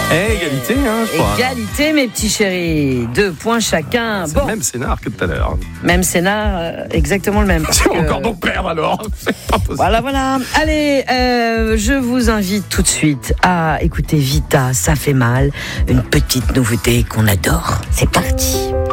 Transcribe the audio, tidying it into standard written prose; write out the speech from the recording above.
Égalité, je crois. Égalité, mes petits chéris. 2 points chacun. C'est le même scénar que tout à l'heure. Même scénar, exactement le même. On va encore donc perdre alors. C'est pas possible. Voilà. Allez, je vous invite tout de suite à écouter Vita, ça fait mal. Une petite nouveauté qu'on adore. C'est parti.